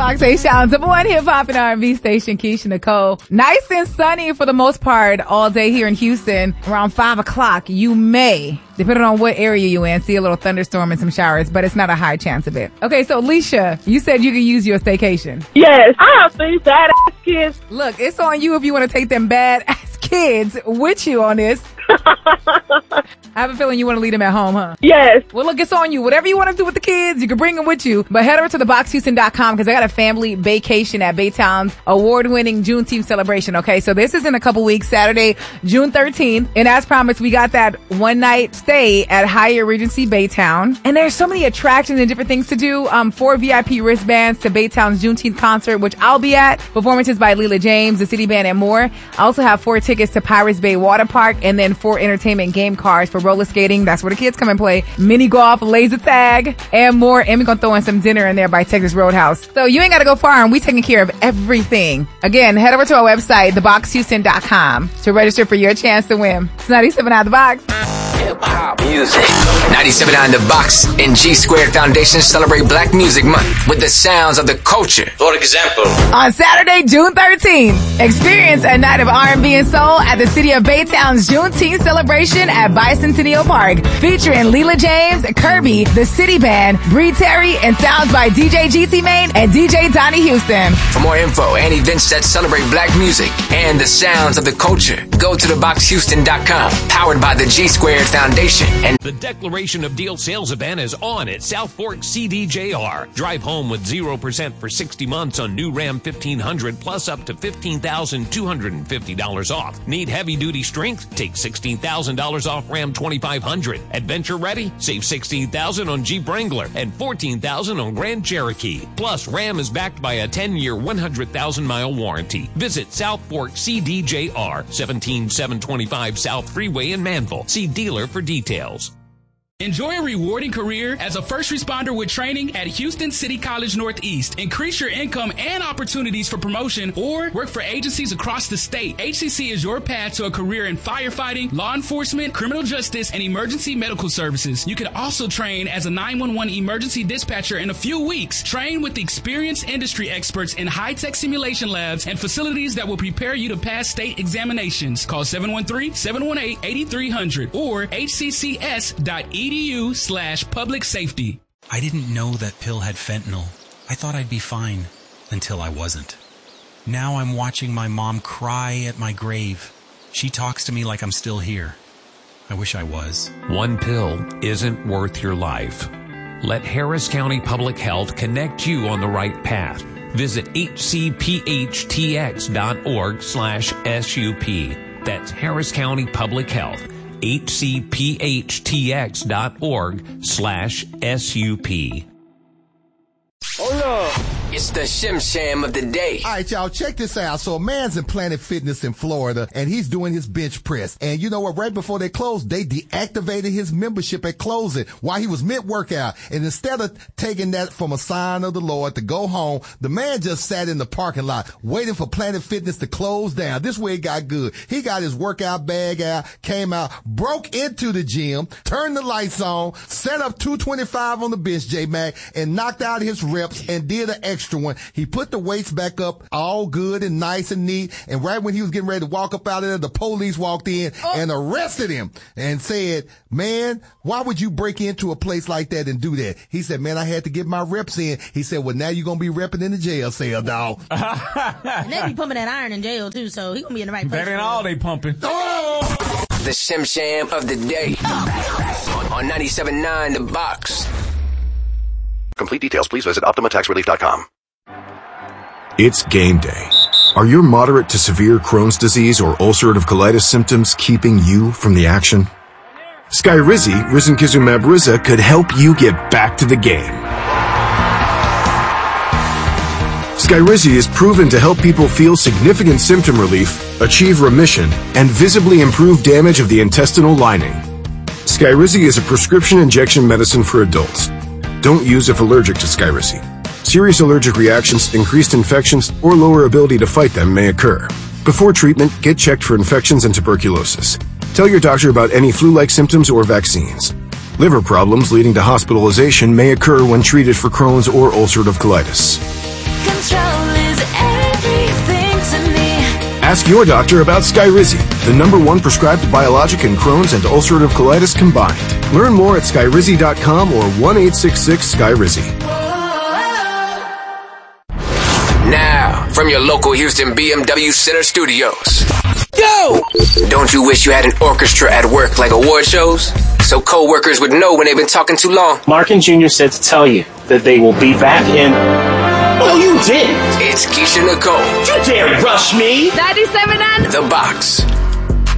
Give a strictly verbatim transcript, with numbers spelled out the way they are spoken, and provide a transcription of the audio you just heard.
Fox H-Town's number one hip-hop and R and B station, Keisha Nicole. Nice and sunny for the most part all day here in Houston. Around five o'clock, you may, depending on what area you're in, see a little thunderstorm and some showers, but it's not a high chance of it. Okay, so Alicia, you said you could use your staycation. Yes, I have three badass kids. Look, it's on you if you want to take them badass kids with you on this. I have a feeling you want to leave them at home, huh? Yes. Well, look, it's on you. Whatever you want to do with the kids, you can bring them with you. But head over to the box houston dot com because I got a family vacation at Baytown's award-winning Juneteenth celebration, okay? So this is in a couple weeks, Saturday, June thirteenth. And as promised, we got that one-night stay at Hyatt Regency Baytown. And there's so many attractions and different things to do. Um, four V I P wristbands to Baytown's Juneteenth concert, which I'll be at. Performances by Leela James, the City Band, and more. I also have four tickets to Pirates Bay Water Park and then four entertainment game cars for roller skating. That's where the kids come and play. Mini golf, laser tag, and more. And we're going to throw in some dinner in there by Texas Roadhouse. So you ain't got to go far, and we taking care of everything. Again, head over to our website, the box houston dot com, to register for your chance to win. It's ninety-seven out of the box. Hip-hop music. ninety-seven on the Box and G Squared Foundation celebrate Black Music Month with the sounds of the culture. For example, on Saturday, June thirteenth, experience a night of R and B and soul at the City of Baytown's Juneteenth celebration at Bicentennial Park, featuring Leela James, Kirby, the City Band, Bree Terry, and sounds by D J G T Main and D J Donnie Houston. For more info and events that celebrate Black music and the sounds of the culture, go to the box houston dot com, powered by the G Squared Foundation. And the Declaration of Deal sales event is on at South Fork C D J R. Drive home with zero percent for sixty months on new Ram fifteen hundred plus up to fifteen thousand two hundred fifty dollars off. Need heavy-duty strength? Take sixteen thousand dollars off Ram twenty-five hundred. Adventure ready? Save sixteen thousand dollars on Jeep Wrangler and fourteen thousand dollars on Grand Cherokee. Plus, Ram is backed by a ten-year, one hundred thousand mile warranty. Visit South Fork C D J R, seventeen seven twenty-five South Freeway in Manville. See dealer for details. Enjoy a rewarding career as a first responder with training at Houston City College Northeast. Increase your income and opportunities for promotion or work for agencies across the state. H C C is your path to a career in firefighting, law enforcement, criminal justice, and emergency medical services. You can also train as a nine one one emergency dispatcher in a few weeks. Train with experienced industry experts in high-tech simulation labs and facilities that will prepare you to pass state examinations. Call seven one three, seven one eight, eight three zero zero or h c c s dot e d u slash public safety. I didn't know that pill had fentanyl. I thought I'd be fine until I wasn't. Now I'm watching my mom cry at my grave. She talks to me like I'm still here. I wish I was. One pill isn't worth your life. Let Harris County Public Health connect you on the right path. Visit h c p h t x dot org slash S U P. That's Harris County Public Health. h c p h t x dot org slash S U P. Hold up. It's the Shim Sham of the day. All right, y'all, check this out. So a man's in Planet Fitness in Florida, and he's doing his bench press. And you know what? Right before they closed, they deactivated his membership at closing while he was mid-workout. And instead of taking that from a sign of the Lord to go home, the man just sat in the parking lot waiting for Planet Fitness to close down. This way it got good. He got his workout bag out, came out, broke into the gym, turned the lights on, set up two twenty-five on the bench, J-Mac, and knocked out his reps and did an extra one. He put the weights back up all good and nice and neat. And right when he was getting ready to walk up out of there, the police walked in oh. and arrested him and said, man, why would you break into a place like that and do that? He said, man, I had to get my reps in. He said, well, now you're going to be repping in the jail cell, dog. And they be pumping that iron in jail, too, so he going to be in the right place. That ain't all they pumping. Oh! The Shim Sham of the day on, on ninety-seven point nine The Box. Complete details, please visit optima tax relief dot com. It's game day. Are your moderate to severe Crohn's disease or ulcerative colitis symptoms keeping you from the action? Skyrizi, risankizumab Riza, could help you get back to the game. Skyrizi is proven to help people feel significant symptom relief, achieve remission, and visibly improve damage of the intestinal lining. Skyrizi is a prescription injection medicine for adults. Don't use if allergic to Skyrizi. Serious allergic reactions, increased infections, or lower ability to fight them may occur. Before treatment, get checked for infections and tuberculosis. Tell your doctor about any flu-like symptoms or vaccines. Liver problems leading to hospitalization may occur when treated for Crohn's or ulcerative colitis. Ask your doctor about Skyrizi, the number one prescribed biologic in Crohn's and ulcerative colitis combined. Learn more at skyrizi dot com or one eight six six Skyrizi. Now, from your local Houston B M W Center Studios. Go! Don't you wish you had an orchestra at work like award shows? So co-workers would know when they've been talking too long. Markin Junior said to tell you that they will be back in... Oh, you did! It's Keisha Nicole. You dare rush me! ninety-seven and The Box.